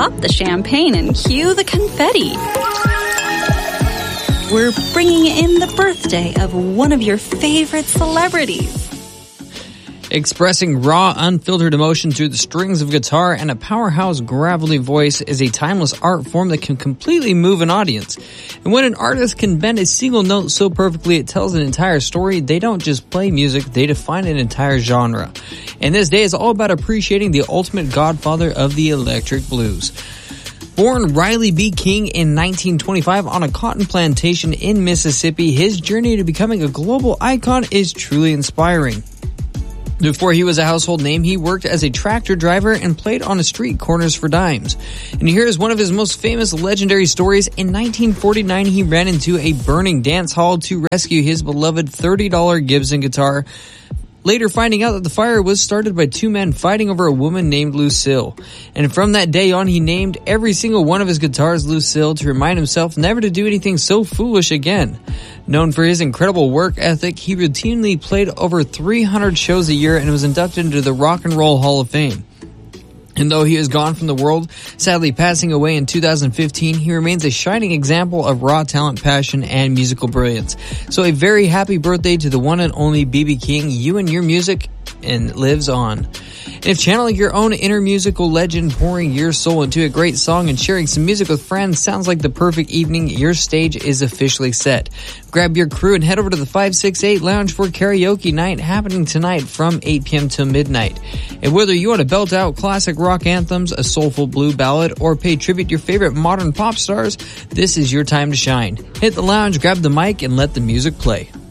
pop the champagne and cue the confetti. We're bringing in the birthday of one of your favorite celebrities. Expressing raw, unfiltered emotion through the strings of guitar and a powerhouse, gravelly voice is a timeless art form that can completely move an audience. And when an artist can bend a single note so perfectly it tells an entire story, they don't just play music, they define an entire genre. And this day is all about appreciating the ultimate godfather of the electric blues. Born Riley B. King in 1925 on a cotton plantation in Mississippi, his journey to becoming a global icon is truly inspiring. Before he was a household name, he worked as a tractor driver and played on the street corners for dimes. And here is one of his most famous legendary stories. In 1949, he ran into a burning dance hall to rescue his beloved $30 Gibson guitar, later finding out that the fire was started by two men fighting over a woman named Lucille. And from that day on, he named every single one of his guitars Lucille to remind himself never to do anything so foolish again. Known for his incredible work ethic, he routinely played over 300 shows a year and was inducted into the Rock and Roll Hall of Fame. And though he is gone from the world, sadly passing away in 2015, he remains a shining example of raw talent, passion, and musical brilliance. So a very happy birthday to the one and only B.B. King. You and your music and lives on. And if channeling your own inner musical legend, pouring your soul into a great song and sharing some music with friends sounds like the perfect evening, your stage is officially set. Grab your crew and head over to the 568 Lounge for karaoke night happening tonight from 8 p.m. till midnight. And whether you want to belt out classic rock anthems, a soulful blue ballad, or pay tribute to your favorite modern pop stars, this is your time to shine. Hit the lounge, grab the mic, and let the music play.